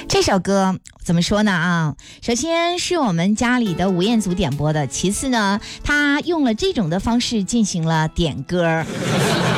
这首歌怎么说呢啊？首先是我们家里的吴彦祖点播的，其次呢，他用了这种的方式进行了点歌。